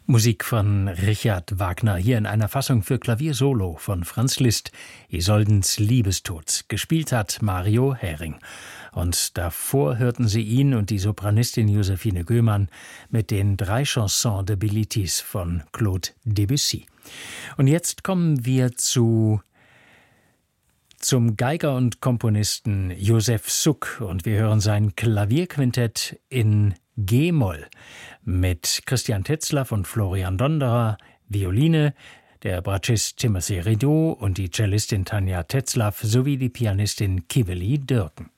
Musik von Richard Wagner, hier in einer Fassung für Klavier-Solo von Franz Liszt, Isoldens Liebestod. Gespielt hat Mario Hering. Und davor hörten Sie ihn und die Sopranistin Josephine Göhmann mit den 3 Chansons de Bilitis von Claude Debussy. Und jetzt kommen wir zum Geiger und Komponisten Josef Suk und wir hören sein Klavierquintett in G-Moll mit Christian Tetzlaff und Florian Donderer, Violine, der Bratschist Timothy Rideau und die Cellistin Tanja Tetzlaff sowie die Pianistin Kiveli Dürken.